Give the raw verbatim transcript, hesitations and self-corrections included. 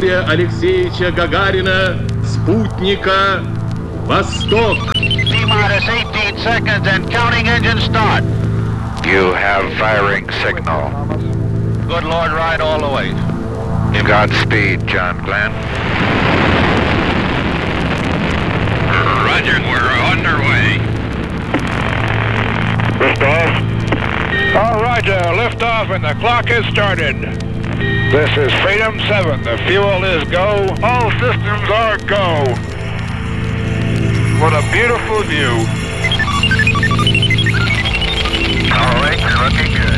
Юрия Алексеевича Гагарина, спутника «Восток». T-minus eighteen seconds and counting engine start. You have firing signal. Good Lord, ride all the way. Godspeed, John Glenn. Roger, we're underway. Liftoff. All Roger, liftoff and the clock has started. This is Freedom seven. The fuel is go. All systems are go. What a beautiful view. All right, you're looking good.